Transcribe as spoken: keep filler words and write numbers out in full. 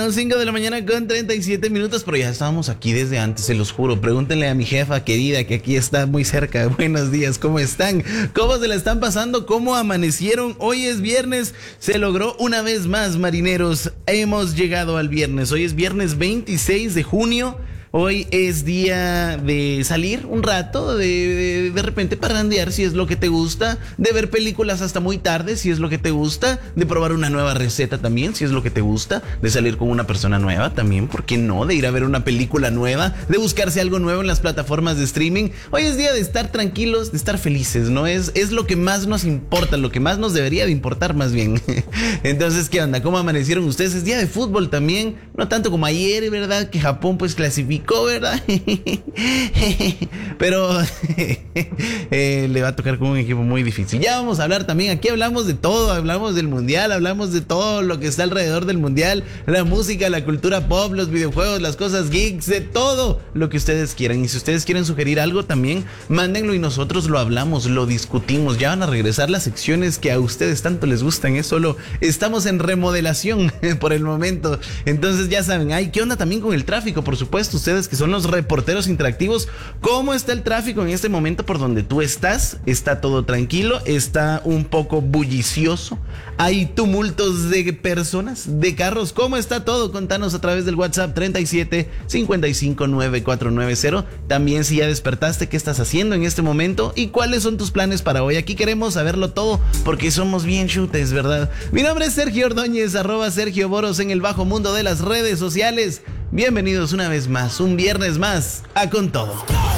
Bueno, cinco de la mañana con treinta y siete minutos, pero ya estábamos aquí desde antes, se los juro. Pregúntenle a mi jefa querida que aquí está muy cerca. Buenos días, ¿cómo están? ¿Cómo se la están pasando? ¿Cómo amanecieron? Hoy es viernes, se logró una vez más, marineros. Hemos llegado al viernes. Hoy es viernes veintiséis de junio. Hoy es día de salir un rato, de, de, de repente parrandear si es lo que te gusta, de ver películas hasta muy tarde si es lo que te gusta, de probar una nueva receta también si es lo que te gusta, de salir con una persona nueva también, ¿por qué no? De ir a ver una película nueva, de buscarse algo nuevo en las plataformas de streaming. Hoy es día de estar tranquilos, de estar felices, ¿no? Es, es lo que más nos importa, lo que más nos debería de importar más bien. Entonces, ¿qué onda? ¿Cómo amanecieron ustedes? Es día de fútbol también, no tanto como ayer, ¿verdad? Que Japón pues clasificó, ¿verdad? Pero eh, le va a tocar con un equipo muy difícil. Ya vamos a hablar también, aquí hablamos de todo, hablamos del mundial, hablamos de todo lo que está alrededor del mundial, la música, la cultura pop, los videojuegos, las cosas geeks, de todo lo que ustedes quieran. Y si ustedes quieren sugerir algo también, mándenlo y nosotros lo hablamos, lo discutimos. Ya van a regresar las secciones que a ustedes tanto les gustan, es solo estamos en remodelación por el momento. Entonces ya saben, ay, ¿qué onda también con el tráfico? Por supuesto, ustedes que son los reporteros interactivos, ¿cómo está el tráfico en este momento por donde tú estás? ¿Está todo tranquilo? ¿Está un poco bullicioso? ¿Hay tumultos de personas, de carros? ¿Cómo está todo? Contanos a través del WhatsApp treinta y siete, cincuenta y cinco, noventa y cuatro noventa. También si ya despertaste, ¿qué estás haciendo en este momento? ¿Y cuáles son tus planes para hoy? Aquí queremos saberlo todo porque somos bien chutes, ¿verdad? Mi nombre es Sergio Ordóñez, arroba Sergio Boros en el bajo mundo de las redes sociales. Bienvenidos una vez más, un viernes más, a Con Todo.